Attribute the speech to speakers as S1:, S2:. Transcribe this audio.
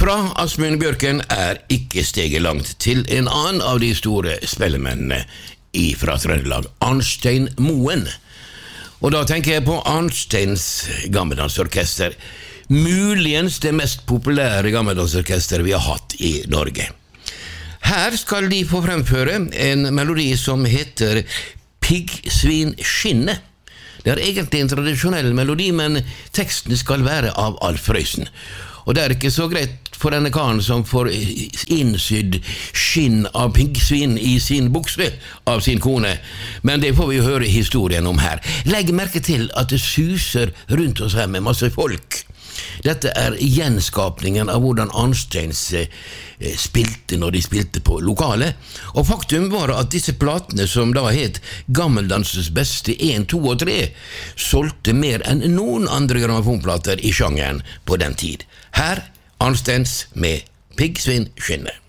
S1: Fra Asmund Bjørken ikke steget langt til en annen av de store spellemennene fra Trøndelag, Arnstein Moen. Og da tenker jeg på Arnsteins gammeldansorkester, muligens det mest populære gammeldansorkester vi har hatt i Norge. Her skal de få fremføre en melodi som heter Piggsvinskinne. Det egentlig en tradisjonell melodi, men teksten skal være av Alf Prøysen. Og det ikke så greit for denne karen som får innsydd skinn av piggsvin i sin bukse av sin kone, men det får vi jo høre historien om her. Legg merke til at det suser rundt oss her med masse folk. Dette gjenskapningen av hvordan Arnsteins spilte når de spilte på lokale, og faktum var at disse platene som da het Gammeldansens beste 1, 2 og 3 solgte mer enn noen andre grammofonplater i sjangeren på den tid. Her Arnsteins med Piggsvinskinne.